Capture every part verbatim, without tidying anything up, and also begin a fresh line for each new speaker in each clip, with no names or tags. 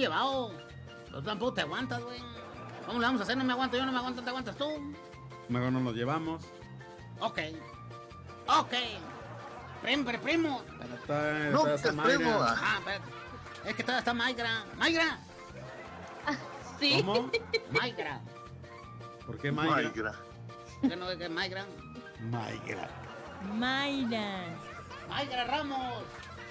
llevado. Tú tampoco te aguantas, güey. ¿Cómo le vamos a hacer? No me aguanto yo, no me aguanto, te aguantas tú.
Mejor no nos llevamos.
Ok. Ok. Primo, primo.
Pero está,
No,
está
es primo.
Ah, espérate. Es que todavía está Maygra. ¡Maygra!
Sí.
¿Cómo?
Maygra.
¿Por qué Mayra?
Mayra.
¿Qué no es que es Maygra?
Mayra.
Mayra.
Maygra Ramos.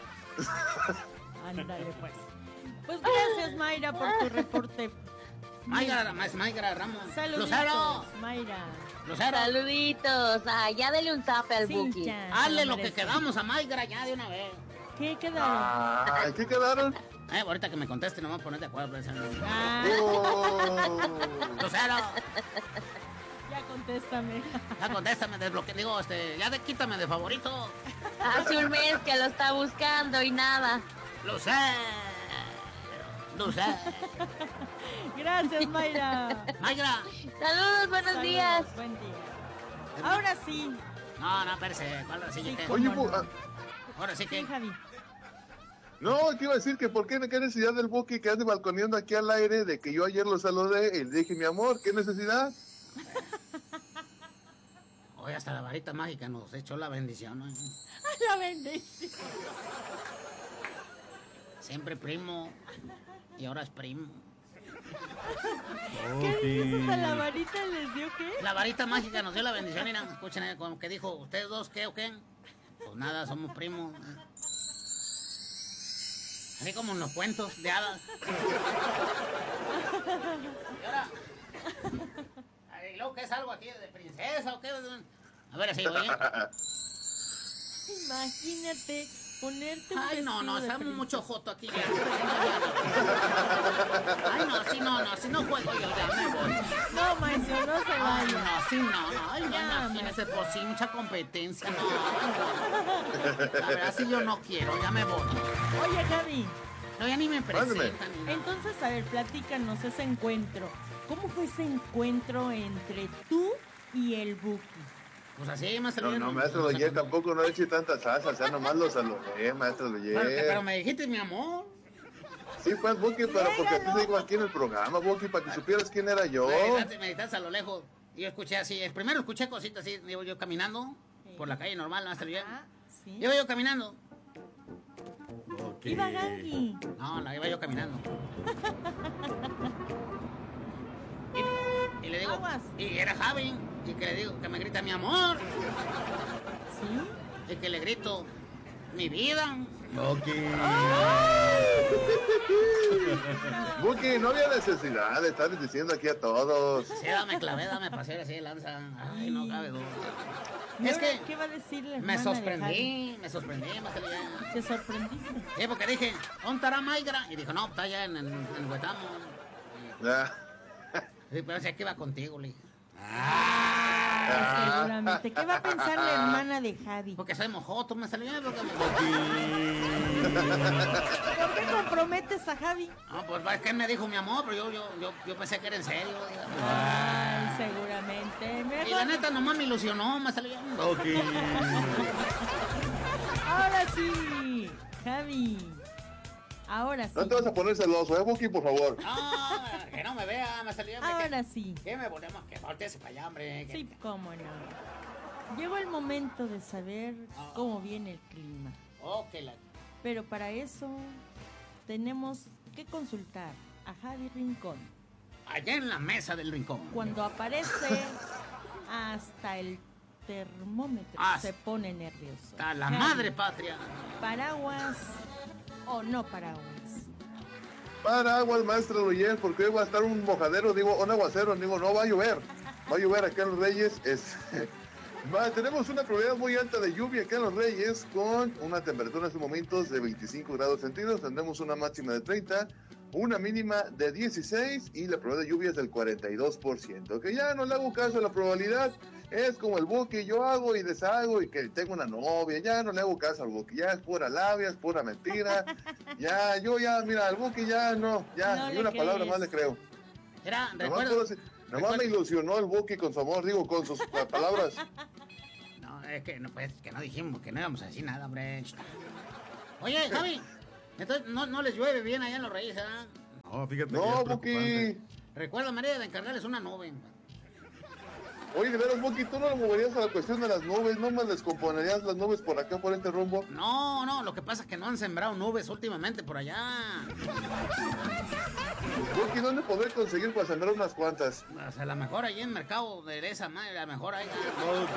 Ándale, pues. Pues gracias, Mayra, por tu reporte.
Maygra, más Maygra Ramos.
Saluditos,
Lucero.
Mayra.
Lucero.
Saluditos. Ah, ya dele un zape al
Sí,
Buki.
ya.
Hazle
se
lo que
merece.
quedamos a Maygra ya de una vez.
¿Qué quedaron?
Ah, ¿qué quedaron?
Eh, ahorita que me conteste, no me voy a poner de acuerdo. Precisamente.
Ah,
Oh.
Lucero.
ya contéstame.
Ya contéstame, desbloquea. Digo, este, ya de, quítame de favorito.
Hace un mes que lo está buscando y nada.
Lucero. Lucero.
Gracias, Mayra.
Maygra.
Saludos, buenos
Saludos,
días.
buen día. Ahora sí.
No, no, espérese. ¿Cuál sí,
Sí,
qué?
¿cómo
Oye,
no?
bu- ah,
Ahora sí
Sí,
que.
Javi.
no, te iba a decir que por qué, qué necesidad del Buki que ande balconeando aquí al aire de que yo ayer lo saludé y le dije, mi amor, ¿qué necesidad?
Hoy hasta la varita mágica nos echó la bendición, ¿no?
La bendición.
Siempre primo. Y ahora es primo.
¿Qué dices? ¿Hasta la varita les dio qué?
La varita mágica nos dio la bendición y nada, escuchen eh, como que dijo, ¿ustedes dos qué o qué? Pues nada, somos primos. Así como en los cuentos de hadas. Y ahora. ¿Y luego qué es algo aquí de princesa o qué? A ver, así, oye.
Imagínate ponerte un
Ay, no, no,
vestido de
estamos
princesa.
mucho joto aquí ya. Ay, no, así no, no, así no juego yo, ya me voy.
No, maestro, no se
Ay,
vaya.
no, sí, no, no, ay, no,
Ya,
imagínese por sí, mucha competencia, no, no. La verdad, sí yo no quiero, ya me voy.
Oye, Javi,
No, ya ni me
Mándeme.
presentan. ni nada.
entonces, a ver, platícanos ese encuentro. ¿Cómo fue ese encuentro entre tú y el Buki?
Pues así, más
No, no, maestro Loyer, tampoco no eche tanta salsa, o sea, nomás lo saludé, maestro
Pero, pero
Loyer.
me dijiste mi amor.
Sí, pues, Buki, pero porque
Llégalo.
te digo aquí en el programa, Buki, para que supieras quién era yo.
Me dijiste, me dijiste a lo lejos. Y yo escuché así, el primero escuché cositas así, iba yo caminando por la calle normal, hasta el
Ah, sí.
Iba yo caminando.
Ok.
Iba Gangi.
No, la iba yo caminando. Y, y le digo,
Aguas.
y era Javi, y que le digo, que me grita mi amor,
¿Sí?
y que le grito, mi vida.
Ok.
Buki, no había necesidad de estar diciendo aquí a todos.
Sí, dame clavé, dame paseo así de lanza. Ay, no cabe duda.
¿Y
Es
ahora
que
¿qué va a decir la
me
hermana de Javi?
sorprendí, me sorprendí, más que ya.
¿Te sorprendiste?
Sí, porque dije, ¿dónde estará Maygra? Y dijo, no, está allá en, en, en Huetamo.
Ya.
Sí, pero si que iba contigo, le dije.
Ah, seguramente. ¿Qué va a pensar la hermana de Javi?
Porque soy mojoto, me salió bien, porque me...
¿Por qué comprometes a Javi?
No, pues es que él me dijo mi amor, pero yo, yo, yo, yo pensé que era en serio. Diga.
Ay, seguramente.
Y
Mejor-
la neta nomás me ilusionó, me salió bien.
Ok.
Ahora sí, Javi. Ahora sí.
No te vas a poner celoso, ¿eh, Buki, por favor?
No, que no me vea, me salió bien.
Ahora sí.
¿Qué me volvemos? Que voltees para allá, hombre. que-
Sí, cómo no. Llegó el momento de saber cómo viene el clima.
Oh, que la...
Pero para eso tenemos que consultar a Javi Rincón.
Allá en la mesa del rincón.
Cuando aparece hasta el termómetro
Ah,
se pone nervioso.
Está la
Javi,
madre patria.
¿Paraguas o no paraguas?
Paraguas, maestro Loyer, porque hoy va a estar un mojadero, digo, un aguacero, digo, no va a llover. Va a llover acá en Los Reyes. Es, va, tenemos una probabilidad muy alta de lluvia acá en Los Reyes, con una temperatura en estos momentos de veinticinco grados centígrados. Tendremos una máxima de treinta, una mínima de dieciséis y la probabilidad de lluvia es del cuarenta y dos por ciento. Que ya no le hago caso a la probabilidad. Es como el Buki, yo hago y deshago y que tengo una novia, ya no le hago caso al Buki, ya es pura labia, es pura mentira, ya, yo ya, mira, al Buki ya no, ya,
No
ni
le
una palabra
crees.
más le creo.
Era,
Nomás,
recuerdo...
puedo decir- nomás
recuerdo-
me ilusionó el Buki con su amor, digo, con sus pa- palabras.
No, es que no, pues, que no dijimos que no íbamos a decir nada, hombre. Oye, Javi, entonces no, no les llueve bien allá en Los Reyes, ¿ah?
No, fíjate que
No,
es
Buki.
preocupante.
Recuerda, María, de encargarles una nube.
Oye, de veras, Buki, tú no le moverías a la cuestión de las nubes, no me descomponerías las nubes por acá, por este rumbo.
No, no, lo que pasa es que no han sembrado nubes últimamente por allá.
Buki, ¿dónde podré conseguir para sembrar unas cuantas?
Pues a lo mejor ahí en Mercado de esa madre, a lo mejor ahí.
Ok.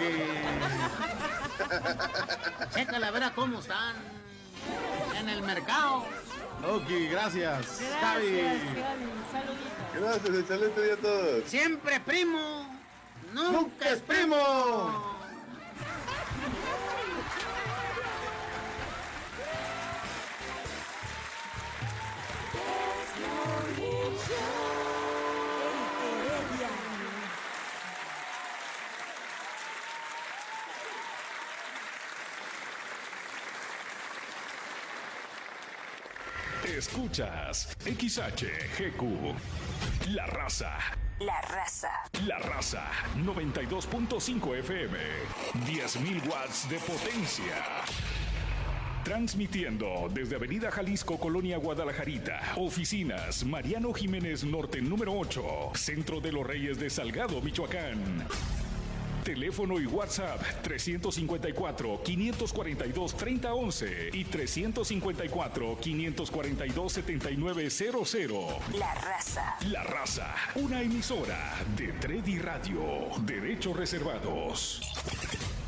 Chécale a ver a cómo están en el mercado.
Ok, gracias.
Gracias,
Javi.
Gaby. Saluditos.
Gracias, excelente día a todos.
Siempre primo, nunca,
¡Nunca es primo!
Escuchas X H G Q. La raza.
La raza.
La raza. noventa y dos punto cinco F M. diez mil watts de potencia. Transmitiendo desde Avenida Jalisco, Colonia Guadalajarita. Oficinas Mariano Jiménez Norte número ocho. Centro de los Reyes de Salgado, Michoacán. Teléfono y WhatsApp trescientos cincuenta y cuatro, quinientos cuarenta y dos, treinta once y trescientos cincuenta y cuatro, quinientos cuarenta y dos, setenta y nueve cero cero.
La raza.
La raza, una emisora de Tredi Radio. Derechos reservados.